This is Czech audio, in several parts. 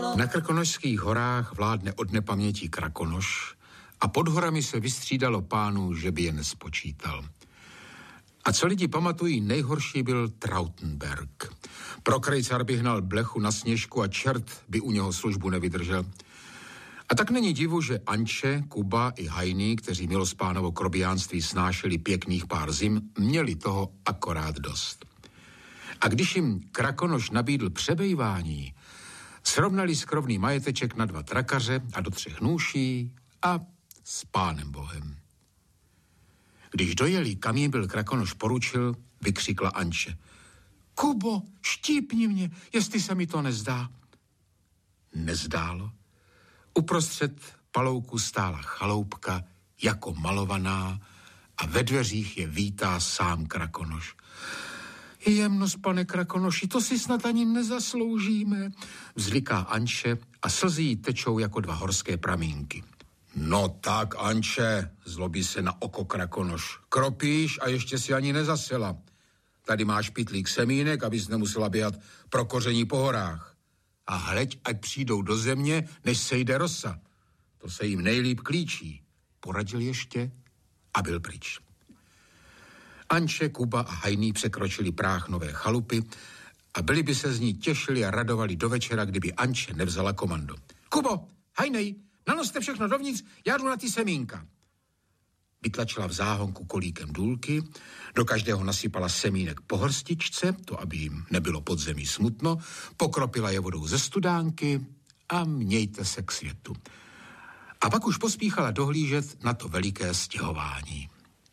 Na Krkonošských horách vládne od nepaměti Krakonoš a pod horami se vystřídalo pánů, že by je nespočítal. A co lidi pamatují, nejhorší byl Trautenberg. Prokrejcar by hnal blechu na Sněžku a čert by u něho službu nevydržel. A tak není divu, že Anče, Kuba i Hajný, kteří milospánovo krobiánství snášeli pěkných pár zim, měli toho akorát dost. A když jim Krakonoš nabídl přebejvání, srovnali skrovný majeteček na 2 trakaře a do 3 nůší a s Pánem Bohem. Když dojeli, kam jim byl Krakonoš poručil, vykřikla Anče. Kubo, štípni mě, jestli se mi to nezdá. Nezdálo. Uprostřed palouku stála chaloupka jako malovaná a ve dveřích je vítá sám Krakonoš. Jemnost, pane Krakonoši, to si snad ani nezasloužíme, vzliká Anče a slzy jí tečou jako 2 horské pramínky. No tak, Anče, zlobí se na oko Krakonoš. Kropíš a ještě si ani nezasela. Tady máš pytlík semínek, abys nemusela běhat pro koření po horách. A hleď, ať přijdou do země, než sejde rosa. To se jim nejlíp klíčí. Poradil ještě a byl pryč. Anče, Kuba a Hajný překročili práh nové chalupy a byli by se z ní těšili a radovali do večera, kdyby Anče nevzala komando. Kubo, Hajnej, nanoste všechno dovnitř, já jdu na ty semínka. Vytlačila v záhonku kolíkem důlky, do každého nasypala semínek po hrstičce, to aby jim nebylo pod zemí smutno, pokropila je vodou ze studánky a mějte se k světu. A pak už pospíchala dohlížet na to veliké stěhování.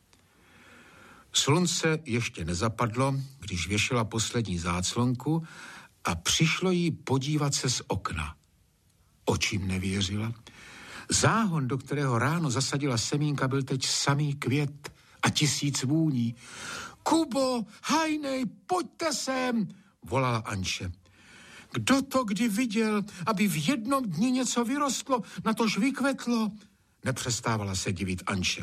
Slunce ještě nezapadlo, když věšela poslední záclonku a přišlo jí podívat se z okna. Očím nevěřila. Záhon, do kterého ráno zasadila semínka, byl teď samý květ a 1000 vůní. Kubo, Hajnej, pojďte sem, volala Anče. Kdo to kdy viděl, aby v jednom dni něco vyrostlo, natož vykvetlo? Nepřestávala se divit Anče.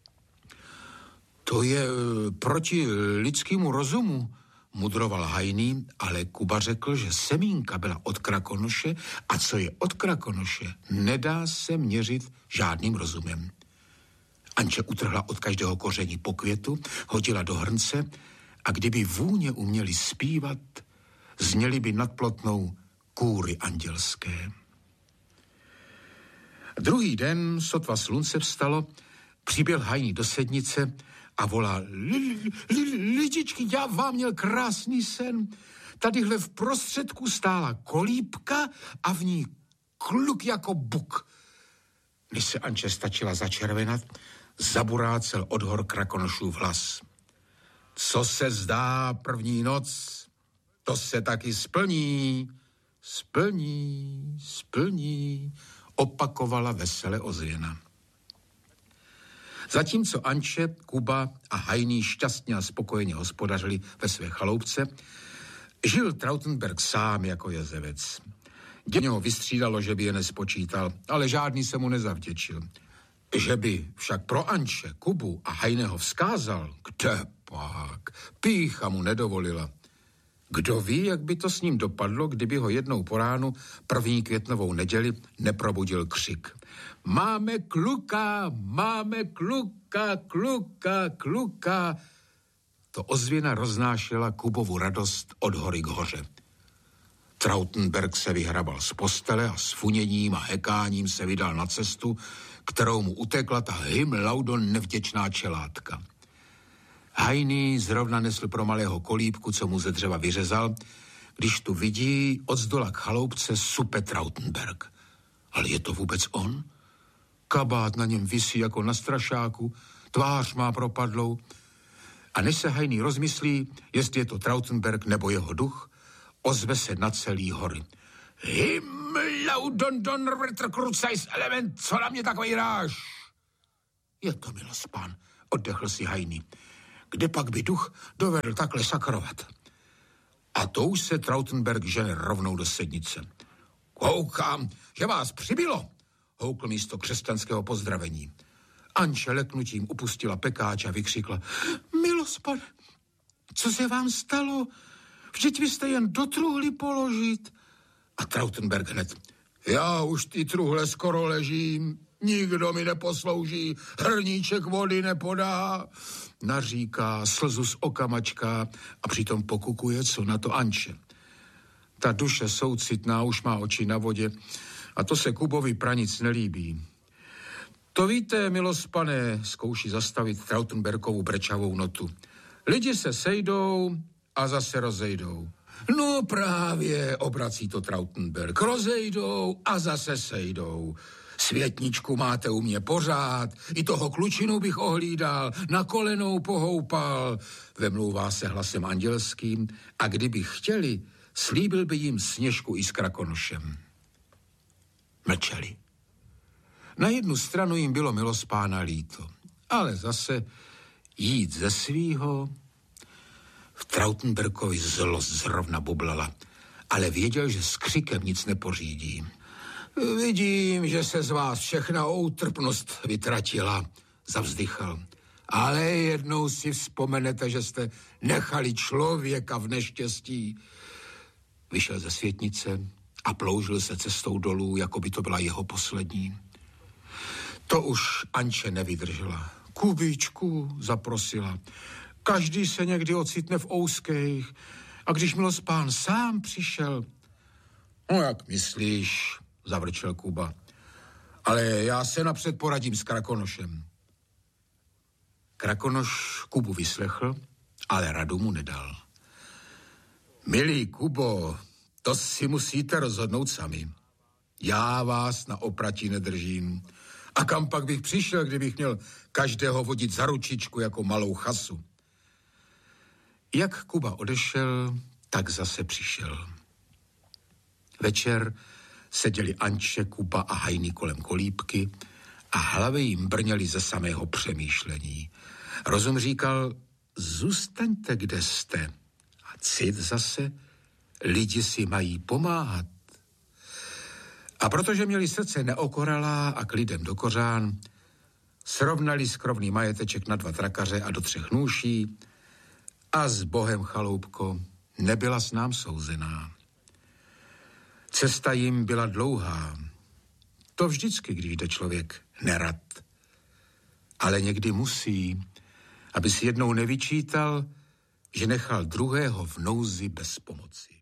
To je proti lidskému rozumu, mudroval Hajný, ale Kuba řekl, že semínka byla od Krakonoše a co je od Krakonoše, nedá se měřit žádným rozumem. Anče utrhla od každého koření po květu, hodila do hrnce a kdyby vůně uměli zpívat, zněly by nad plotnou kůry andělské. Druhý den, sotva slunce vstalo, přiběl Hajný do sednice a volal, lidičky, já vám měl krásný sen. Tadyhle v prostředku stála kolíbka a v ní kluk jako buk. Než se Anče stačila začervenat, zaburácel od hor Krakonošův hlas. Co se zdá první noc, to se taky splní, splní, opakovala vesele ozvěna. Zatímco Anče, Kuba a Hajný šťastně a spokojeně hospodařili ve své chaloupce, žil Trautenberg sám jako jezevec. Děně ho vystřídalo, že by je nespočítal, ale žádný se mu nezavděčil. Že by však pro Anče, Kubu a Hajného vzkázal, kde pak, pýcha mu nedovolila. Kdo ví, jak by to s ním dopadlo, kdyby ho jednou po ránu 1. květnovou neděli neprobudil křik. Máme kluka, kluka. To ozvěna roznášela Kubovu radost od hory k hoře. Trautenberg se vyhrabal z postele a s funěním a hekáním se vydal na cestu, kterou mu utekla ta himlaudon nevděčná čelátka. Hajný zrovna nesl pro malého kolíbku, co mu ze dřeva vyřezal, když tu vidí odzdola k chaloupce supe Trautenberg. Ale je to vůbec on? Kabát na něm visí jako na strašáku, tvář má propadlou. A než se Hajný rozmyslí, jestli je to Trautenberg nebo jeho duch, ozve se na celý hory. Himlaudon vrtrkrucajs element, co na mě takový ráš? Je to milospán, oddechl si Hajný. Kde pak by duch dovedl takhle sakrovat? A to už se Trautenberg žene rovnou do sednice. Koukám, že vás přibylo, houkl místo křesťanského pozdravení. Anče leknutím upustila pekáč a vykřikla. Milospane, co se vám stalo? Vždyť vy jste jen do truhly položit. A Trautenberg hned: já už ty truhle skoro ležím, nikdo mi neposlouží, hrníček vody nepodá. Naříká, slzu z oka mačká a přitom pokukuje, co na to Anče. Ta duše soucitná už má oči na vodě a to se Kubovi pranic nelíbí. To víte, milospane, zkouší zastavit Trautenbergovu brečavou notu. Lidi se sejdou a zase rozejdou. No právě, obrací to Trautenberg. Rozejdou a zase sejdou. Světničku máte u mě pořád, i toho klučinu bych ohlídal, na kolenou pohoupal. Vemlouvá se hlasem andělským a kdyby chtěli, slíbil by jim Sněžku i s Krakonošem. Mlčeli. Na jednu stranu jim bylo milospána líto, ale zase jít ze svýho. V Trautenbergovi zlost zrovna bublala, ale věděl, že s křikem nic nepořídí. Vidím, že se z vás všechna útrpnost vytratila, zavzdychal. Ale jednou si vzpomenete, že jste nechali člověka v neštěstí. Vyšel ze světnice a ploužil se cestou dolů, jako by to byla jeho poslední. To už Anče nevydržela. Kubíčku, zaprosila. Každý se někdy ocitne v ouských. A když milospán sám přišel... No jak myslíš, zavrčel Kuba. Ale já se napřed poradím s Krakonošem. Krakonoš Kubu vyslechl, ale radu mu nedal. Milý Kubo, to si musíte rozhodnout sami. Já vás na oprati nedržím. A kam pak bych přišel, kdybych měl každého vodit za ručičku jako malou chasu? Jak Kuba odešel, tak zase přišel. Večer seděli Anče, Kuba a Hajný kolem kolíbky a hlavy jim brněly ze samého přemýšlení. Rozum říkal, zůstaňte, kde jste. A cit zase, lidi si mají pomáhat. A protože měli srdce neokoralá a k lidem do kořán, srovnali skrovný majeteček na 2 trakaře a do 3 nůší a s Bohem, chaloupko, nebyla s nám souzená. Cesta jim byla dlouhá. To vždycky, když jde člověk nerad. Ale někdy musí, aby si jednou nevyčítal, že nechal druhého v nouzi bez pomoci.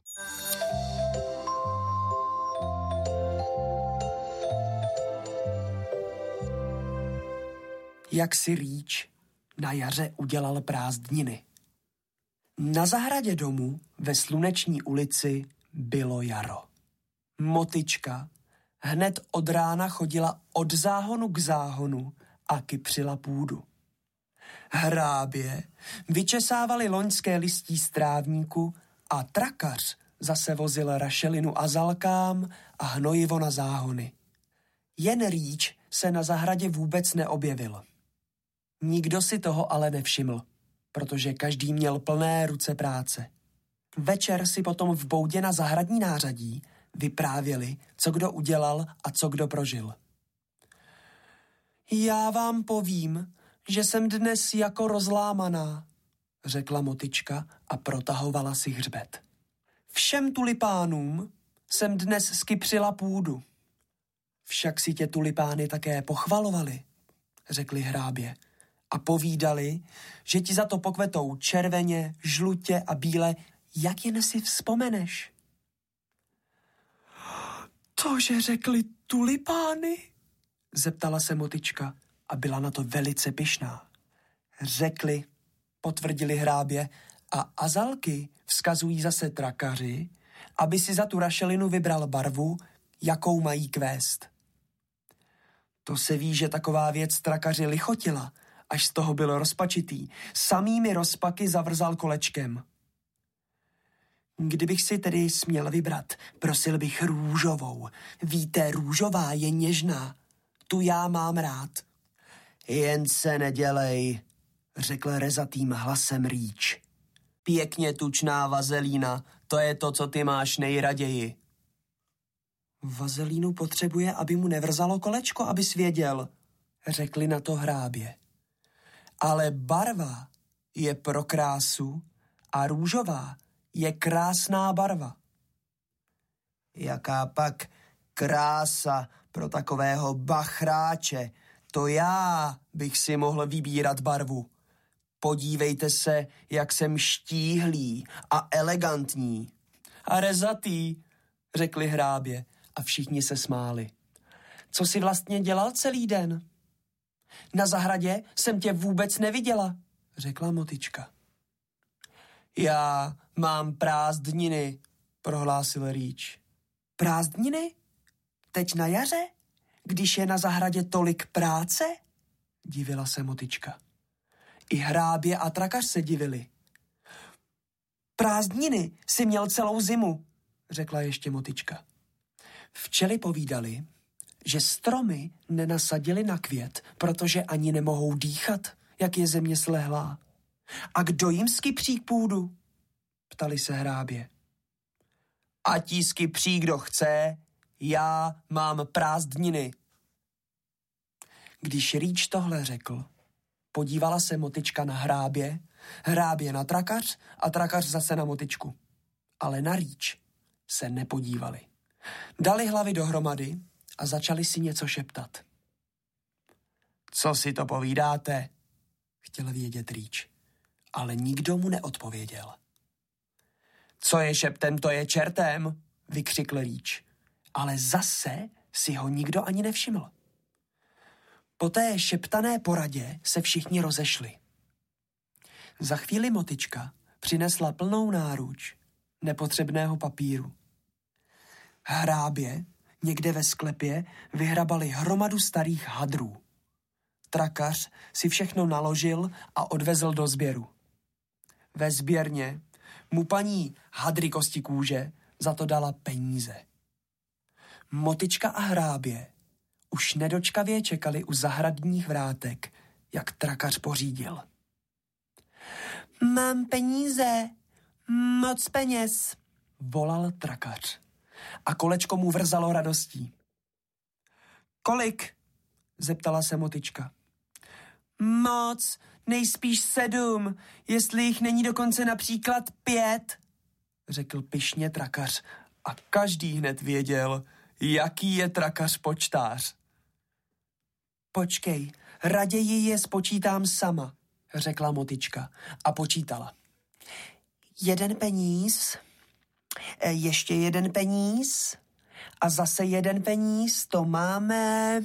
Jak si Rýč na jaře udělal prázdniny. Na zahradě domu ve Sluneční ulici bylo jaro. Motyčka hned od rána chodila od záhonu k záhonu a kypřila půdu. Hrábě vyčesávali loňské listí z trávníku a trakař zase vozil rašelinu azalkám a hnojivo na záhony. Jen Rýč se na zahradě vůbec neobjevil. Nikdo si toho ale nevšiml, protože každý měl plné ruce práce. Večer si potom v boudě na zahradní nářadí vyprávěli, co kdo udělal a co kdo prožil. Já vám povím, že jsem dnes jako rozlámaná, řekla Motyčka a protahovala si hřbet. Všem tulipánům jsem dnes skypřila půdu. Však si tě tulipány také pochvalovali, řekli hrábě. A povídali, že ti za to pokvetou červeně, žlutě a bíle, jak jen si vzpomeneš. Tože řekli tulipány? Zeptala se Motyčka a byla na to velice pyšná. Řekli, potvrdili hrábě, a azalky vzkazují zase trakaři, aby si za tu rašelinu vybral barvu, jakou mají kvést. To se ví, že taková věc trakaři lichotila, až z toho byl rozpačitý. Samými rozpaky zavrzal kolečkem. Kdybych si tedy směl vybrat, prosil bych růžovou. Víte, růžová je něžná. Tu já mám rád. Jen se nedělej, řekl rezatým hlasem Rýč. Pěkně tučná vazelína, to je to, co ty máš nejraději. Vazelínu potřebuje, aby mu nevrzalo kolečko, aby svěděl, řekli na to hrábě. Ale barva je pro krásu a růžová je krásná barva. Jaká pak krása pro takového bachráče. To já bych si mohl vybírat barvu. Podívejte se, jak jsem štíhlý a elegantní. A rezatý, řekli hrábě a všichni se smáli. Co jsi vlastně dělal celý den? Na zahradě jsem tě vůbec neviděla, řekla Motička. Já mám prázdniny, prohlásil Rýč. Prázdniny? Teď na jaře? Když je na zahradě tolik práce? Divila se Motička. I hrábě a trakař se divili. Prázdniny si měl celou zimu, řekla ještě Motička. Včely povídali, že stromy nenasadili na květ, protože ani nemohou dýchat, jak je země slehlá. A kdo jim skypří půdu? Ptali se hrábě. Ať jí skypří, kdo chce, já mám prázdniny. Když Rýč tohle řekl, podívala se Motička na hrábě, hrábě na trakař a trakař zase na Motičku. Ale na Rýč se nepodívali. Dali hlavy dohromady a začali si něco šeptat. Co si to povídáte? Chtěl vědět Rýč, ale nikdo mu neodpověděl. Co je šeptem, to je čertem, vykřikl Rýč, ale zase si ho nikdo ani nevšiml. Po té šeptané poradě se všichni rozešli. Za chvíli Motička přinesla plnou náruč nepotřebného papíru. Hrábě někde ve sklepě vyhrabali hromadu starých hadrů. Trakař si všechno naložil a odvezl do sběru. Ve sběrně mu paní Hadry Kosti kůže za to dala peníze. Motička a hrábě už nedočkavě čekali u zahradních vrátek, jak trakař pořídil. Mám peníze, moc peněz, volal trakař. A kolečko mu vrzalo radostí. Kolik? Zeptala se Motička. Moc, nejspíš 7, jestli jich není dokonce například 5, řekl pyšně trakař a každý hned věděl, jaký je trakař počtář. Počkej, raději je spočítám sama, řekla Motička a počítala. 1 peníz, ještě 1 peníz a zase 1 peníz, to máme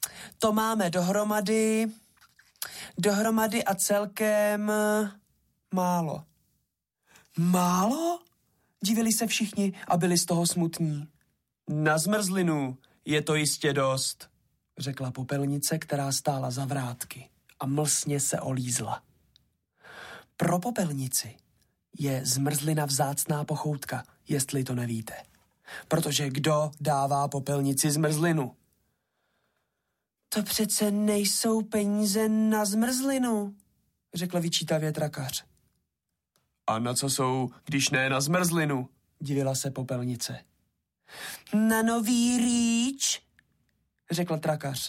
dohromady a celkem málo. Málo? Divili se všichni a byli z toho smutní. Na zmrzlinu je to jistě dost, řekla popelnice, která stála za vrátky a mlsně se olízla. Pro popelnici je zmrzlina vzácná pochoutka, jestli to nevíte. Protože kdo dává popelnici zmrzlinu? To přece nejsou peníze na zmrzlinu, řekl vyčítavě trakař. A na co jsou, když ne na zmrzlinu? Divila se popelnice. Na nový Rýč, řekl trakař.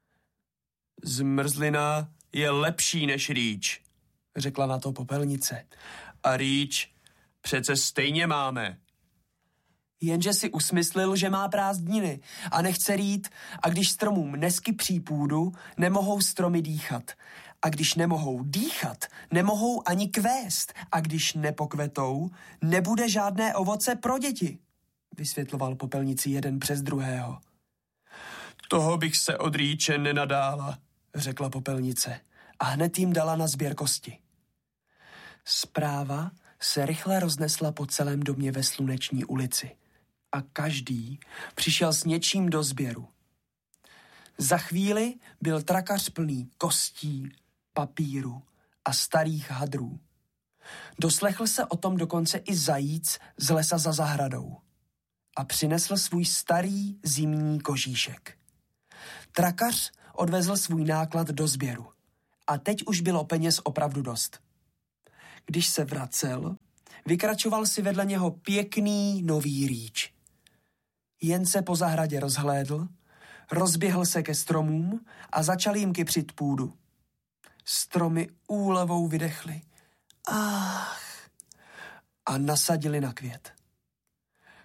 Zmrzlina je lepší než Rýč, řekla na to popelnice. A Rýč přece stejně máme. Jenže si usmyslil, že má prázdniny a nechce rýt, a když stromům neskypří půdu, nemohou stromy dýchat. A když nemohou dýchat, nemohou ani kvést. A když nepokvetou, nebude žádné ovoce pro děti, vysvětloval popelnici jeden přes druhého. Toho bych se od Rýče nenadála, řekla popelnice a hned jim dala na sběr kosti. Zpráva se rychle roznesla po celém domě ve Sluneční ulici a každý přišel s něčím do sběru. Za chvíli byl trakař plný kostí, papíru a starých hadrů. Doslechl se o tom dokonce i zajíc z lesa za zahradou a přinesl svůj starý zimní kožíšek. Trakař odvezl svůj náklad do sběru a teď už bylo peněz opravdu dost. Když se vracel, vykračoval si vedle něho pěkný nový Rýč. Jen se po zahradě rozhlédl, rozběhl se ke stromům a začal jim kypřit půdu. Stromy úlevou vydechly. Ach! A nasadili na květ.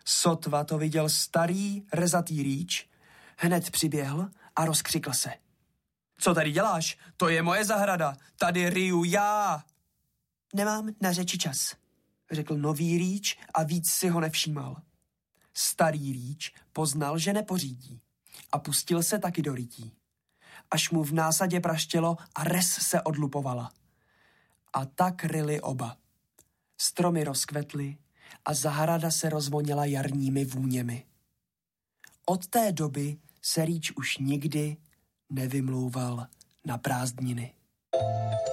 Sotva to viděl starý, rezatý rýč, hned přiběhl a rozkřikl se. Co tady děláš? To je moje zahrada, tady ryju já. Nemám na řeči čas, řekl nový rýč a víc si ho nevšímal. Starý rýč poznal, že nepořídí a pustil se taky do rytí. Až mu v násadě praštělo a res se odlupovala. A tak ryli oba. Stromy rozkvetly a zahrada se rozvonila jarními vůněmi. Od té doby se rýč už nikdy nevymlouval na prázdniny.